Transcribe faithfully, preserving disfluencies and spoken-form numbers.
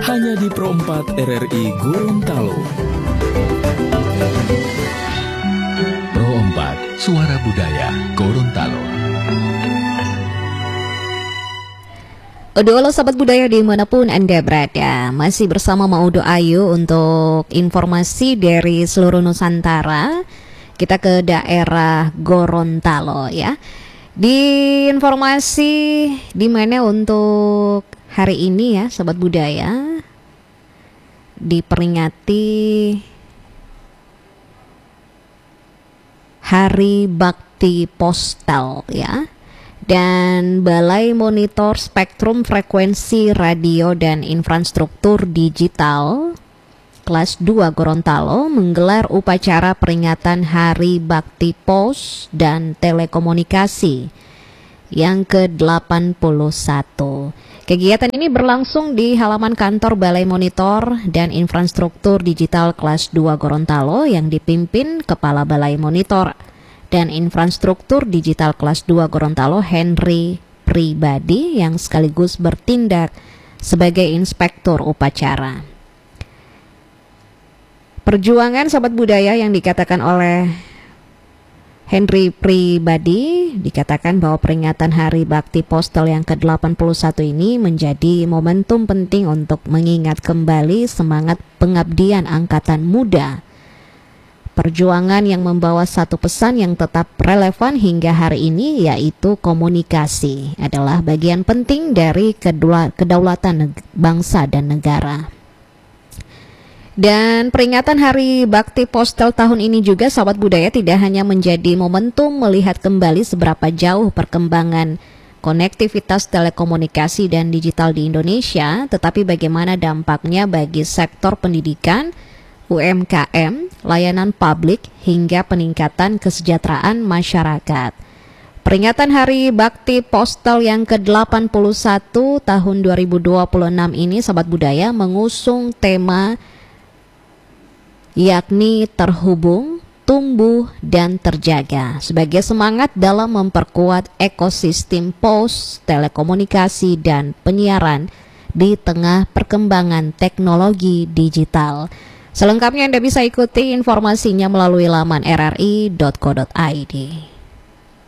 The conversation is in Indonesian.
hanya di Pro empat R R I Gorontalo. Pro empat, Suara Budaya Gorontalo. Halo sahabat budaya dimanapun Anda berada, masih bersama Maudo Ayu untuk informasi dari seluruh Nusantara. Kita ke daerah Gorontalo ya. Di informasi di mana untuk hari ini ya sahabat budaya diperingati Hari Bakti Postal ya. Dan Balai Monitor Spektrum Frekuensi Radio dan Infrastruktur Digital kelas dua Gorontalo menggelar upacara peringatan Hari Bakti Pos dan Telekomunikasi yang ke delapan puluh satu. Kegiatan ini berlangsung di halaman kantor Balai Monitor dan Infrastruktur Digital kelas dua Gorontalo yang dipimpin Kepala Balai Monitor dan Infrastruktur Digital kelas dua Gorontalo Henry Pribadi yang sekaligus bertindak sebagai inspektur upacara. Perjuangan sahabat budaya yang dikatakan oleh Henry Pribadi dikatakan bahwa peringatan Hari Bakti Postal yang ke delapan puluh satu ini menjadi momentum penting untuk mengingat kembali semangat pengabdian angkatan muda. Perjuangan yang membawa satu pesan yang tetap relevan hingga hari ini, yaitu komunikasi adalah bagian penting dari kedaulatan bangsa dan negara. Dan peringatan Hari Bakti Postal tahun ini juga sahabat budaya tidak hanya menjadi momentum melihat kembali seberapa jauh perkembangan konektivitas telekomunikasi dan digital di Indonesia, tetapi bagaimana dampaknya bagi sektor pendidikan, U M K M, layanan publik, hingga peningkatan kesejahteraan masyarakat. Peringatan Hari Bakti Postal yang ke delapan puluh satu tahun dua ribu dua puluh enam ini sahabat budaya mengusung tema yakni terhubung, tumbuh, dan terjaga sebagai semangat dalam memperkuat ekosistem pos, telekomunikasi, dan penyiaran di tengah perkembangan teknologi digital. Selengkapnya Anda bisa ikuti informasinya melalui laman r r i dot co dot i d.